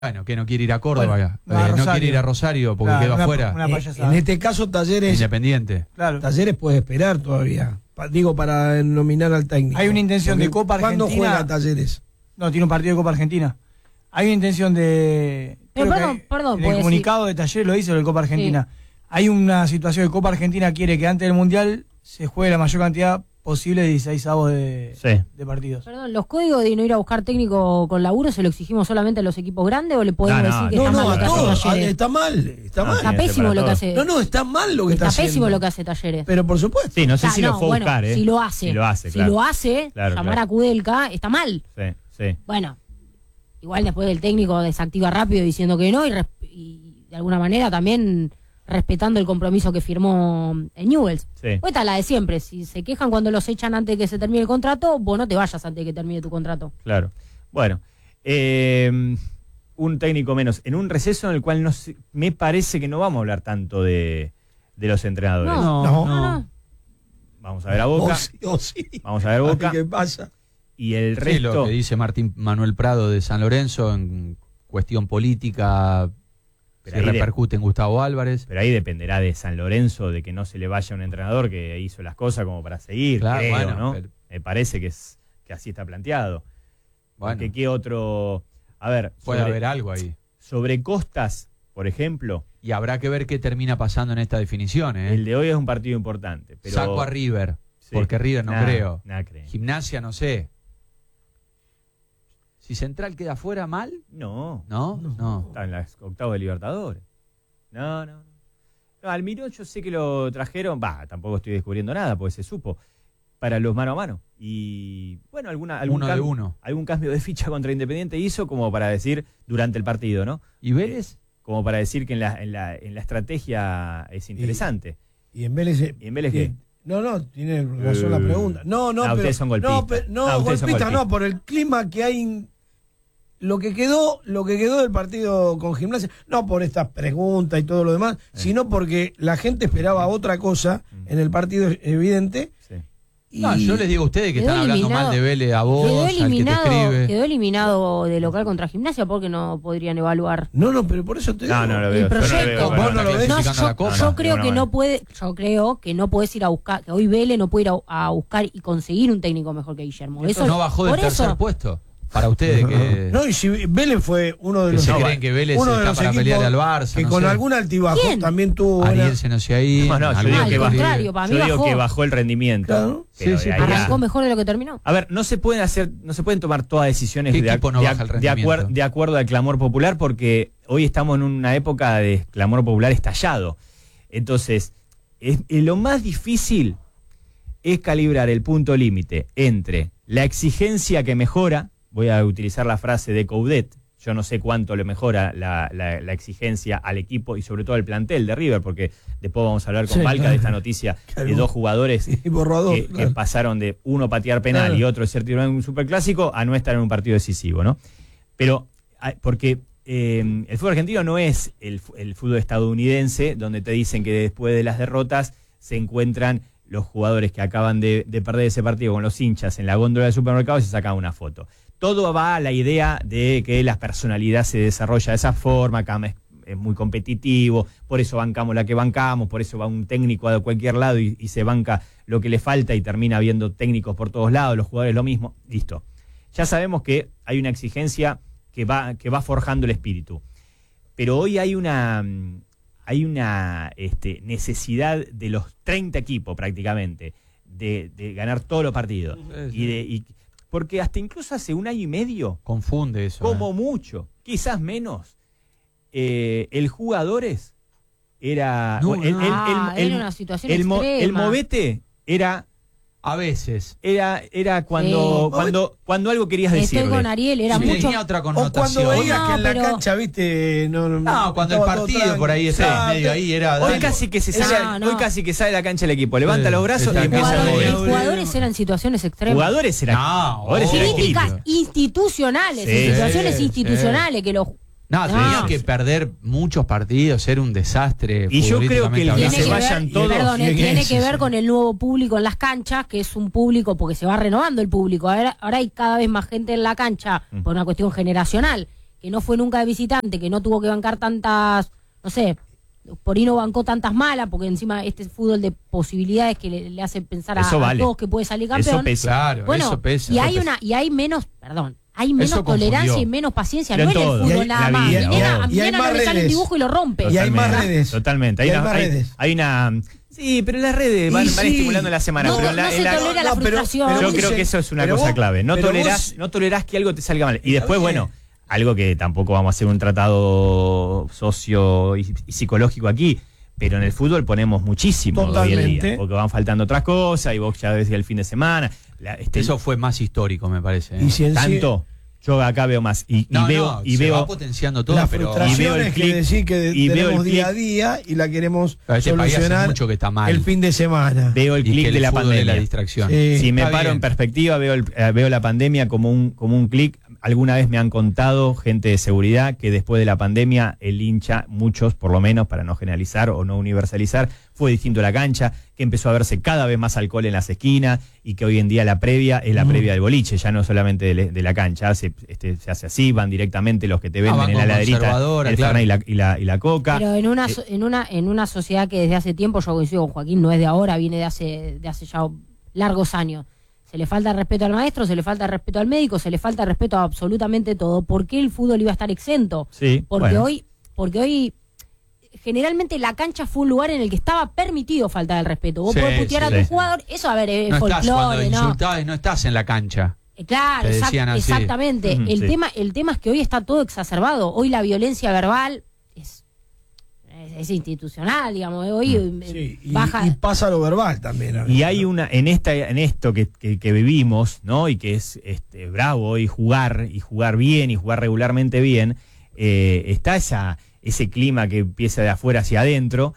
Bueno, que no quiere ir a Córdoba, Bueno, no quiere ir a Rosario porque quedó afuera. En este caso, Talleres. Independiente. Claro. Talleres puede esperar todavía. Para nominar al técnico. Hay una intención de Copa Argentina. ¿Cuándo juega Talleres? No, tiene un partido de Copa Argentina. Hay una intención de. Perdón, en el comunicado de Talleres lo dice lo de Copa Argentina. Sí. Hay una situación que Copa Argentina quiere que antes del Mundial se juegue la mayor cantidad posible de 16 avos de partidos. Perdón, ¿los códigos de no ir a buscar técnico con laburo se lo exigimos solamente a los equipos grandes o le podemos decir que está mal lo que hace Talleres? Está mal. Está pésimo lo que hace. No, está mal lo que está haciendo. Está pésimo lo que hace Talleres. Pero por supuesto. Sí, no sé si lo fue a buscar, Si lo hace, llamar a Kudelka, está mal. Sí. Bueno, igual después del técnico desactiva rápido diciendo que no y de alguna manera también respetando el compromiso que firmó en Newell's. Sí. Pues está la de siempre. Si se quejan cuando los echan antes de que se termine el contrato, vos no te vayas antes de que termine tu contrato. Claro. Bueno, un técnico menos. En un receso en el cual me parece que no vamos a hablar tanto de los entrenadores. No. Vamos a ver a Boca. Sí. Vamos a ver Boca. ¿Qué pasa? Y el resto. Sí, lo que dice Martín Manuel Prado de San Lorenzo en cuestión política. Pero se repercute en Gustavo Álvarez. Pero ahí dependerá de San Lorenzo, de que no se le vaya un entrenador que hizo las cosas como para seguir, claro, creo, bueno, ¿no? Pero... Me parece que así está planteado. Bueno. Porque qué otro... A ver... Puede haber algo ahí. Sobre Costas, por ejemplo... Y habrá que ver qué termina pasando en esta definición, ¿eh? El de hoy es un partido importante, pero... Saco a River, porque River no creo. Creo. Gimnasia no sé. ¿Si Central queda fuera mal? No. Está en las octavos de Libertadores. No, Almirón yo sé que lo trajeron, tampoco estoy descubriendo nada, porque se supo, para los mano a mano. Y bueno, algún cambio de ficha contra Independiente hizo como para decir durante el partido, ¿no? ¿Y Vélez? Como para decir que en la estrategia es interesante. ¿Y en Vélez? ¿Y en Vélez qué? No, tiene razón la pregunta. Pero ustedes son golpistas. Golpistas no, por el clima que hay. Lo que quedó del partido con Gimnasia, no por estas preguntas y todo lo demás, sino porque la gente esperaba otra cosa en el partido evidente. Sí. Yo les digo a ustedes que están hablando mal de Vélez a vos, al que te escribe. Quedó eliminado de local contra Gimnasia porque no podrían evaluar. No, pero por eso te digo. No lo veo. El proyecto. Vos no lo ves. Yo creo que no puedes ir a buscar, que hoy Vélez no puede ir a buscar y conseguir un técnico mejor que Guillermo. Eso no bajó del tercer puesto. Para ustedes que... No, y si Vélez fue uno de los... Que se creen que Vélez está para pelear al Barça. Que con algún altibajo también tuvo... Ariel se nos ahí. Yo digo que bajó el rendimiento. Claro. Arrancó mejor de lo que terminó. A ver, no se pueden tomar todas decisiones de acuerdo al clamor popular, porque hoy estamos en una época de clamor popular estallado. Entonces, lo más difícil es calibrar el punto límite entre la exigencia que mejora. Voy a utilizar la frase de Coudet. Yo no sé cuánto le mejora la exigencia al equipo y sobre todo al plantel de River, porque después vamos a hablar con Valca de esta noticia de dos jugadores que pasaron de uno patear penal y otro ser titular en un superclásico a no estar en un partido decisivo, ¿no? Pero, porque el fútbol argentino no es el fútbol estadounidense, donde te dicen que después de las derrotas se encuentran los jugadores que acaban de perder ese partido con los hinchas en la góndola del supermercado y se sacan una foto. Todo va a la idea de que la personalidad se desarrolla de esa forma, acá es muy competitivo, por eso bancamos la que bancamos, por eso va un técnico a cualquier lado y se banca lo que le falta y termina habiendo técnicos por todos lados, los jugadores lo mismo, listo. Ya sabemos que hay una exigencia que va forjando el espíritu, pero hoy hay una necesidad de los 30 equipos prácticamente de ganar todos los partidos porque hasta incluso hace un año y medio confunde eso como mucho, quizás menos, el jugadores era era una situación extrema. El movete era a veces era cuando algo querías decirle. Estoy con Ariel, era mucho. Tenía otra connotación. O cuando veías que en la cancha, viste, cuando el partido por ahí está medio ahí era. Hoy casi que sale la cancha el equipo, levanta los brazos y empieza a mover. Los jugadores eran situaciones extremas. Jugadores eran críticas institucionales, situaciones institucionales que los tenía que perder muchos partidos, ser un desastre. Y yo creo que el que se vayan todos. Tiene que ver con el nuevo público en las canchas, que es un público, porque se va renovando el público. Ahora hay cada vez más gente en la cancha por una cuestión generacional que no fue nunca de visitante, que no tuvo que bancar tantas, no sé, por ahí no bancó tantas malas, porque encima este fútbol de posibilidades que le hace pensar a todos que puede salir campeón. Eso pesa. Claro, bueno, eso pesa. Y hay menos tolerancia y menos paciencia. Pero no en el fútbol nada más. A mi nena no le sale un dibujo y lo rompe. Y hay más redes. Totalmente. Hay una... Sí, pero las redes van estimulando la semana. No, pero no se tolera la frustración. Yo creo que eso es una cosa clave. No tolerás que algo te salga mal. Y después, algo que tampoco vamos a hacer un tratado socio y psicológico aquí, pero en el fútbol ponemos muchísimo hoy en día, porque van faltando otras cosas y vos ya ves el fin de semana. Eso fue más histórico, me parece. Tanto. Yo acá veo más y veo va potenciando todo, la pero frustración es que decir que tenemos día a día y la queremos solucionar mucho que está mal. El fin de semana. Veo el clic de la pandemia, la distracción. Si me paro en perspectiva, veo la pandemia como un clic. Alguna vez me han contado gente de seguridad que después de la pandemia el hincha, muchos por lo menos, para no generalizar o no universalizar, fue distinto a la cancha, que empezó a verse cada vez más alcohol en las esquinas y que hoy en día la previa es la previa del boliche, ya no solamente de la cancha, se hace así, van directamente los que te venden en la heladerita, el Fernet y la coca. Pero en una sociedad que desde hace tiempo, yo coincido con Joaquín, no es de ahora, viene de hace ya largos años. Se le falta respeto al maestro, se le falta respeto al médico, se le falta respeto a absolutamente todo. ¿Por qué el fútbol iba a estar exento? Sí, porque hoy generalmente la cancha fue un lugar en el que estaba permitido faltar el respeto. Vos podés putear a tu jugador, eso es folclore, cuando insultás, no estás en la cancha. Claro, exactamente. El tema es que hoy está todo exacerbado. Hoy la violencia verbal es institucional, digamos. Hoy baja. Y pasa lo verbal también. Y hay en esto que vivimos, ¿no? Y que es bravo y jugar bien y jugar regularmente bien, está ese clima que empieza de afuera hacia adentro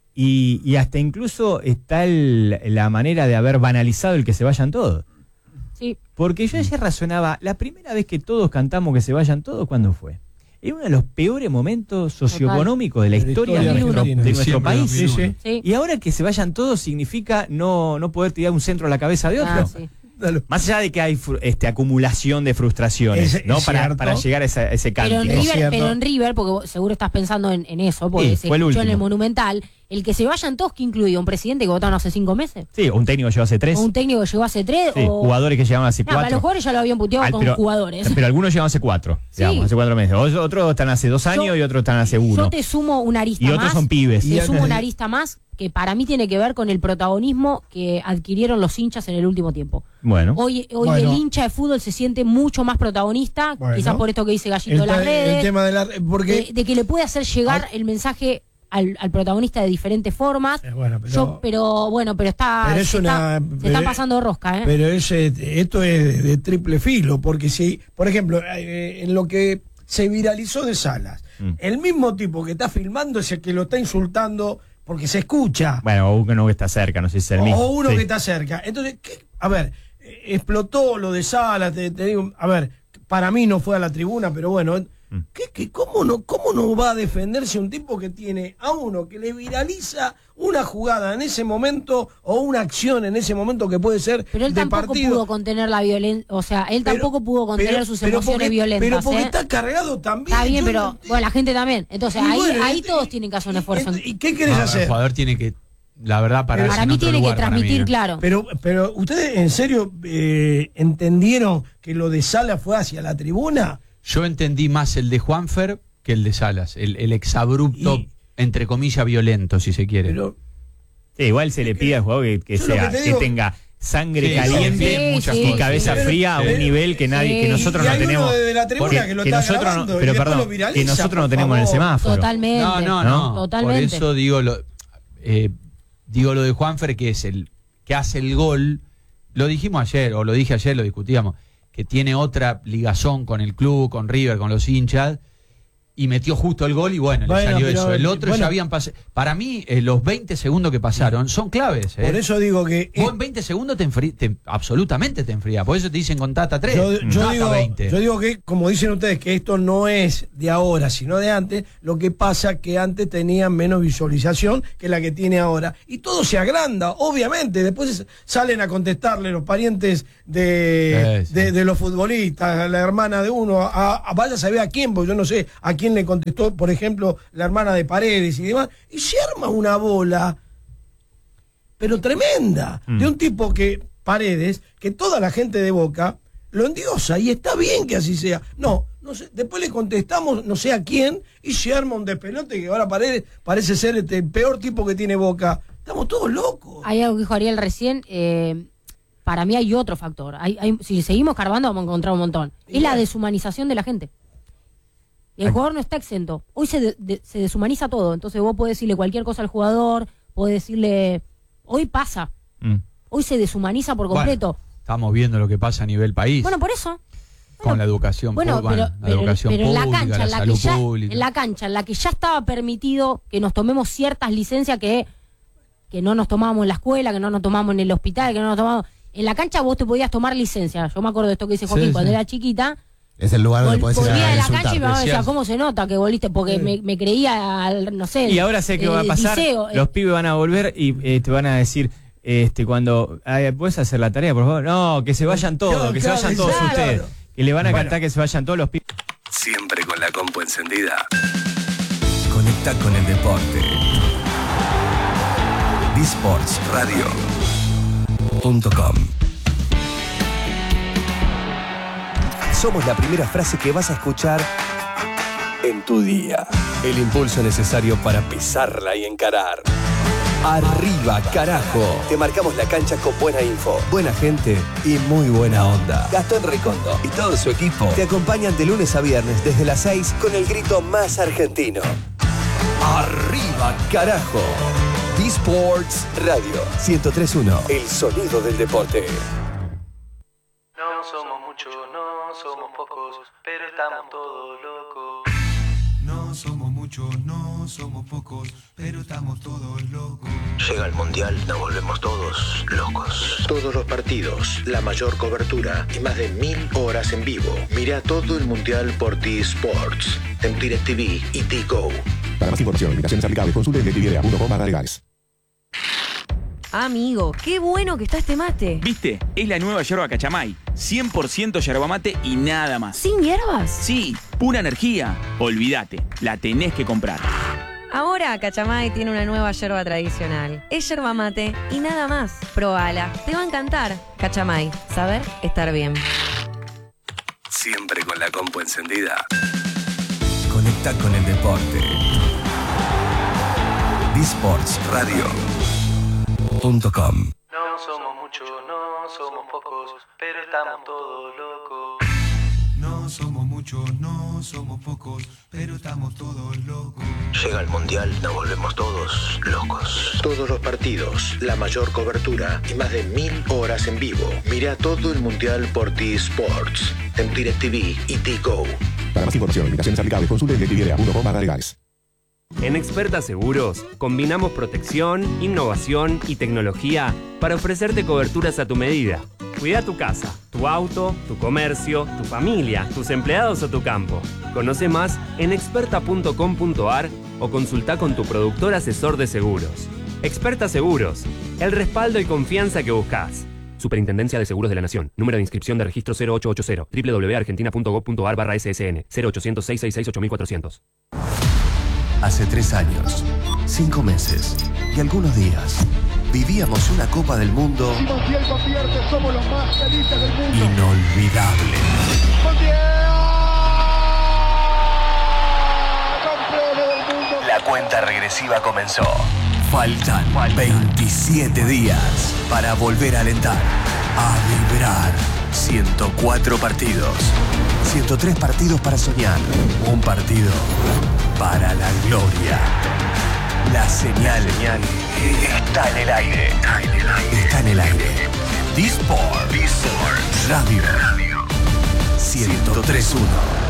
y hasta incluso está la manera de haber banalizado el que se vayan todos. Sí. Porque yo ayer razonaba, la primera vez que todos cantamos que se vayan todos, ¿cuándo fue? Era uno de los peores momentos socioeconómicos de la historia de nuestro país. Sí. Y ahora que se vayan todos significa no poder tirar un centro a la cabeza de otro. Sí. Más allá de que hay acumulación de frustraciones, ¿no? Para llegar a ese cántico. Pero en River, porque seguro estás pensando en eso, porque se escuchó en el Monumental, el que se vayan todos, que incluye un presidente que votaron hace 5 meses. Sí, un técnico que llegó hace 3. O un técnico que llegó hace 3. Sí, jugadores que llegaban hace 4. Para los jugadores ya lo habían puteado con jugadores. Pero algunos llegaban hace 4, digamos, hace 4 meses. Otros están hace 2 años y otros están hace 1. Yo te sumo una arista más. Y otros son pibes. Te sumo una arista más que para mí tiene que ver con el protagonismo que adquirieron los hinchas en el último tiempo. Bueno. Hoy el hincha de fútbol se siente mucho más protagonista, quizás por esto que dice Gallito de las redes, el tema de que le puede hacer llegar el mensaje al protagonista de diferentes formas. Pero se está pasando rosca, ¿eh? Pero esto es de triple filo, porque si, por ejemplo, en lo que se viralizó de Salas, el mismo tipo que está filmando es el que lo está insultando porque se escucha. Bueno, o uno que está cerca, no sé si es el mismo. O uno que está cerca. Entonces, a ver, explotó lo de Salas, te digo, a ver, para mí no fue a la tribuna, pero bueno, ¿cómo no va a defenderse un tipo que tiene a uno que le viraliza una jugada en ese momento o una acción en ese momento que puede ser pero él de tampoco partido? Pudo contener la violencia, o sea, él tampoco pudo contener sus emociones violentas. Pero porque está cargado también. Está bien, pero la gente también. Entonces ahí todos tienen que hacer un esfuerzo. ¿Y qué querés hacer? El jugador tiene que, la verdad, para mí tiene que transmitir, claro. Pero ustedes en serio entendieron que lo de Salas fue hacia la tribuna. Yo entendí más el de Juanfer que el de Salas, el exabrupto, entre comillas, violento, si se quiere. Pero, igual se le pide al jugador que tenga sangre caliente y cabeza fría a un nivel que que nosotros no tenemos. Que nosotros no tenemos en el semáforo. Totalmente. No. Totalmente. Por eso digo lo de Juanfer, que es el que hace el gol. Lo dijimos ayer, o lo dije ayer, lo discutíamos, que tiene otra ligazón con el club, con River, con los hinchas, y metió justo el gol y le salió eso. El otro ya habían pasado. Para mí, los 20 segundos que pasaron son claves. Por eso digo que... Vos en 20 segundos absolutamente te enfrías. Por eso te dicen con Tata 3. Yo digo que, como dicen ustedes, que esto no es de ahora, sino de antes. Lo que pasa que antes tenían menos visualización que la que tiene ahora. Y todo se agranda, obviamente. Después salen a contestarle los parientes de los futbolistas, la hermana de uno, vaya a saber a quién, porque yo no sé a quién le contestó, por ejemplo, la hermana de Paredes y demás, y se arma una bola, pero tremenda, de un tipo que, Paredes, que toda la gente de Boca lo endiosa, y está bien que así sea. No sé, después le contestamos no sé a quién, y se arma un despelote que ahora Paredes parece ser el peor tipo que tiene Boca. Estamos todos locos. Hay algo que dijo Ariel recién, para mí hay otro factor. Si seguimos carbando vamos a encontrar un montón. Es la deshumanización de la gente. El jugador no está exento. Hoy se deshumaniza todo. Entonces vos podés decirle cualquier cosa al jugador, podés decirle... Hoy pasa. Hoy se deshumaniza por completo. Bueno, estamos viendo lo que pasa a nivel país. Bueno, por eso. Con la educación pública, en la cancha, la salud pública. En la cancha, en la que ya estaba permitido que nos tomemos ciertas licencias que no nos tomábamos en la escuela, que no nos tomábamos en el hospital, que no nos tomábamos... En la cancha vos te podías tomar licencia. Yo me acuerdo de esto que dice Joaquín cuando era chiquita. Es el lugar donde podés ir a volvía de la insultar. cancha y mi mamá decía, ¿cómo se nota que volviste? Porque me creía, no sé. Y ahora sé qué va a pasar. Los pibes van a volver y te van a decir, cuando ¿puedes hacer la tarea, por favor? No, que se vayan todos, se vayan todos ustedes. Y le van a cantar que se vayan todos los pibes. Siempre con la compu encendida. Conecta con el deporte. disportsradio.com. Somos la primera frase que vas a escuchar en tu día. El impulso necesario para pisarla y encarar. Arriba, carajo. Te marcamos la cancha con buena info, buena gente y muy buena onda. Gastón Recondo y todo su equipo te acompañan de lunes a viernes desde las 6 con el grito más argentino. Arriba, carajo. Disports Radio 103.1. El sonido del deporte. No somos muchos, no somos pocos, pero estamos todos locos. No somos muchos, no somos pocos, pero estamos todos locos. Llega el Mundial, nos volvemos todos locos. Todos los partidos, la mayor cobertura y más de 1000 horas en vivo. Mira todo el Mundial por T-Sports, en DirecTV y T-Go. Para más información, limitaciones aplicables, consulte en DirecTV.com/legales. Amigo, qué bueno que está este mate. ¿Viste? Es la nueva yerba Cachamay. 100% yerba mate y nada más. ¿Sin hierbas? Sí, pura energía. Olvídate, la tenés que comprar. Ahora Cachamay tiene una nueva yerba tradicional. Es yerba mate y nada más. Probala, te va a encantar. Cachamay, saber estar bien. Siempre con la compu encendida. Conecta con el deporte. disportsradio.com. No somos muchos, no somos pocos, pero estamos todos locos. No somos muchos, no somos pocos, pero estamos todos locos. Llega el Mundial, nos volvemos todos locos. Todos los partidos, la mayor cobertura y más de 1000 horas en vivo. Mira todo el Mundial por T-Sports, en DirecTV y T-Go. Para más información, limitaciones aplicables, consulte en DirecTV.com/legales. En Experta Seguros combinamos protección, innovación y tecnología para ofrecerte coberturas a tu medida. Cuida tu casa, tu auto, tu comercio, tu familia, tus empleados o tu campo. Conoce más en experta.com.ar o consulta con tu productor asesor de seguros. Experta Seguros, el respaldo y confianza que buscas. Superintendencia de Seguros de la Nación. Número de inscripción de registro 0880 www.argentina.gov.ar/ssn 0800 666 8400. Hace 3 años, 5 meses y algunos días, vivíamos una Copa del Mundo somos los más felices del mundo. Inolvidable. ¡Campeones del mundo! La cuenta regresiva comenzó. Faltan 27 días para volver a alentar, a vibrar. 104 partidos, 103 partidos para soñar, un partido para la gloria. La señal está en el aire. Está en el aire. Disports Radio 103.1.